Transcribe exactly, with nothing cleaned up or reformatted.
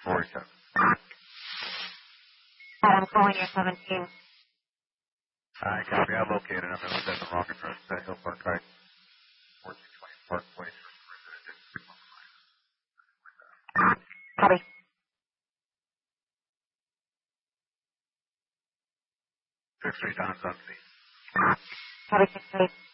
forty-seven. I'm calling you seventeen. Alright, copy. I located him. It was at the wrong address. At Hill Park Heights. fourteen twenty Park Place. Copy. Six three times on scene. Copy six three.